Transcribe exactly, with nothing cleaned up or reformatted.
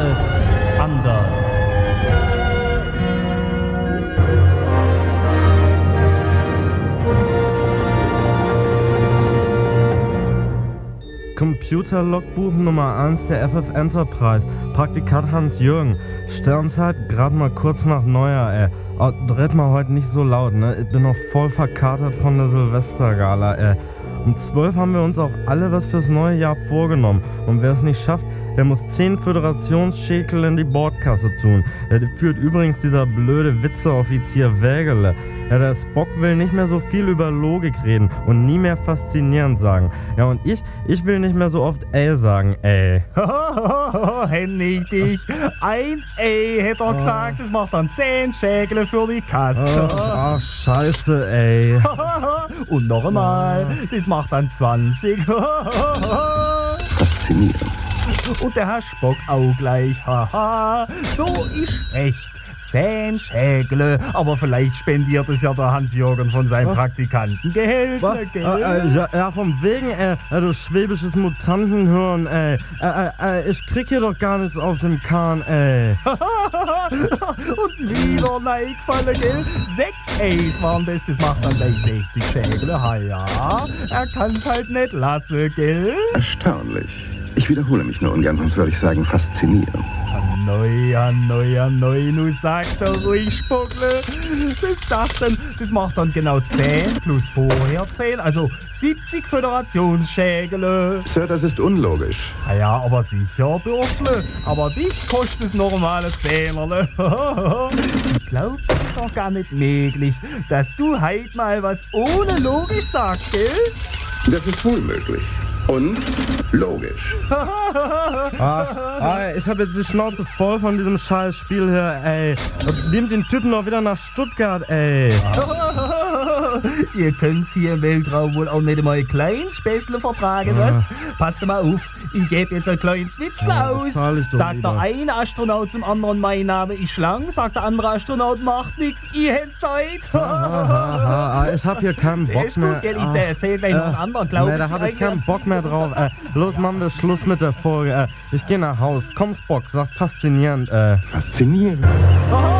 Alles anders. Computer-Logbuch Nummer eins der F F Enterprise. Praktikant Hans-Jürgen. Sternzeit gerade mal kurz nach Neujahr, ey. Oh, dreht mal heute nicht so laut, ne? Ich bin noch voll verkatert von der Silvestergala, ey. Um zwölf haben wir uns auch alle was fürs neue Jahr vorgenommen. Und wer es nicht schafft, der muss zehn Föderationsschekel in die Bordkasse tun. Der führt übrigens dieser blöde Witzeoffizier Wägele. Ja, der Spock will nicht mehr so viel über Logik reden und nie mehr faszinierend sagen. Ja, und ich, ich will nicht mehr so oft ey sagen, ey. Henning dich. Ein ey, hätte er gesagt, das macht dann zehn Schäkel für die Kasse. Ach, scheiße, ey. Und noch einmal, das macht dann zwanzig. Faszinierend. Und der Herr Spock auch gleich. Haha, so ist recht. Zehn Schägle, aber vielleicht spendiert es ja der Hans-Jürgen von seinem Praktikantengehälter, gell? Äh, äh, ja, ja, vom wegen, ey, äh, du schwäbisches Mutantenhirn, ey. Äh, äh, ich krieg hier doch gar nichts auf dem Kahn, ey. Und wieder reingefallen, gell? Sechs A's waren das, das macht dann gleich sechzig Schägle, ha ja. Er kann's halt nicht lassen, gell? Erstaunlich. Ich wiederhole mich nur ungern, sonst würde ich sagen faszinierend. Neu, neu, neu, nu sagst du ruhig, Spuckle. Das dachten, das macht dann genau zehn plus vorher zehn, also siebzig Föderationsschägele. Sir, das ist unlogisch. Ah ja, aber sicher, Bürschle. Aber dich kostet das normale Zehnerle. Ich glaub, das ist doch gar nicht möglich, dass du heute mal was ohne logisch sagst, gell? Das ist wohl möglich. Und logisch. ah, ah, ich hab jetzt die Schnauze voll von diesem scheiß Spiel hier, ey. Nehmt den Typen noch wieder nach Stuttgart, ey. Ihr könnt hier im Weltraum wohl auch nicht einmal ein kleines Späßle vertragen, was? Ja. Passt mal auf, ich gebe jetzt ein kleines Witzle ja, aus. Sagt der eine Astronaut zum anderen, mein Name ist Schlang. Sagt der andere Astronaut, macht nix, ich hätt Zeit. ah, ah, ah, ich hab hier keinen Bock ist gut, mehr. Gell, ich erzähl gleich äh, noch einen anderen. Glauben nee, da hab ich keinen Bock mehr drauf. Äh, los, machen wir Schluss mit der Folge. Äh, ich geh nach Haus. Komm, Spock, sag faszinierend. Äh. Faszinierend. Aha.